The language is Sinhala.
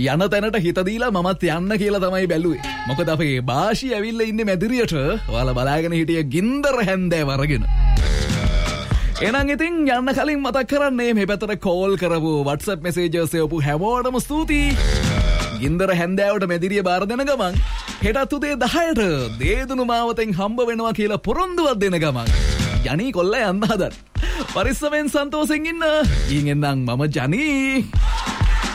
යන තැනට හිත දීලා මමත් යන්න කියලා තමයි බැලුවේ. මොකද අපේ බාෂි ඇවිල්ලා ඉන්නේ මැදිරියට. ඔයාලා බලාගෙන හිටිය ගින්දර හැන්දෑව අරගෙන. එහෙනම් ඉතින් යන්න කලින් මතක් කරන්නේ මේ පැත්තට කෝල් කරපු WhatsApp messages එවපු හැමෝටම ස්තුතියි. ගින්දර හැන්දෑවට මැදිරිය බාර දෙන ගමන් හෙටත් උදේ 10ට දේදුණු මාවතෙන් හම්බ වෙනවා කියලා පොරොන්දුවක් දෙන ගමන් යනී කොල්ල යන්න හදන. පරිස්සමෙන් සන්තෝෂෙන් ඉන්න. ඊන් එන්නම් මම ජනී.